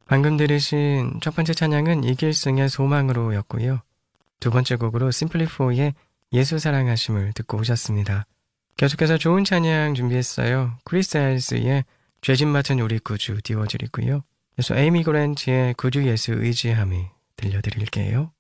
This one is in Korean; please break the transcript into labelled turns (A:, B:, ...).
A: 방금 들으신 첫 번째 찬양은 이길승의 소망으로 였고요. 두 번째 곡으로 심플리4의 예수 사랑하심을 듣고 오셨습니다. 계속해서 좋은 찬양 준비했어요. 크리스 아일스의 죄진 맡은 우리 구주 띄워드리고요. 그래서 에이미 그랜트의 구주 예수 의지함이 들려드릴게요.